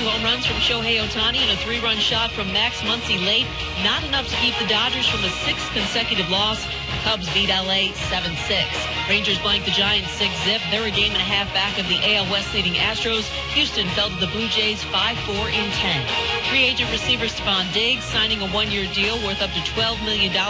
home runs from Shohei Ohtani and a 3-run shot from Max Muncy late. Not enough to keep the Dodgers from a 6th consecutive loss. Cubs beat LA 7-6. Rangers blanked the Giants 6-0. They're a game and a half back of the AL West leading Astros. Houston fell to the Blue Jays 5-4 in 10. Free agent receiver Stephon Diggs signing a 1-year deal worth up to $12 million.